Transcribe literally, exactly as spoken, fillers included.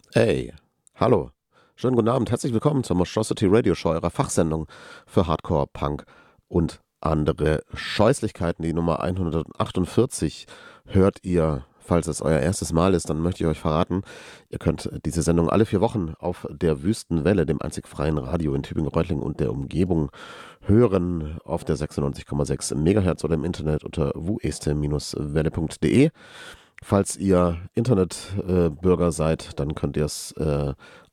Hey, hallo. Schönen guten Abend. Herzlich willkommen zur Monstrosity Radio Show, eurer Fachsendung für Hardcore, Punk und andere Scheußlichkeiten. Die Nummer hundertachtundvierzig hört ihr. Falls es euer erstes Mal ist, dann möchte ich euch verraten, ihr könnt diese Sendung alle vier Wochen auf der Wüstenwelle, dem einzig freien Radio in Tübingen-Reutlingen und der Umgebung, hören auf der sechsundneunzig Komma sechs Megahertz oder im Internet unter wueste Welle punkt de. Falls ihr Internetbürger äh, seid, dann könnt ihr es äh,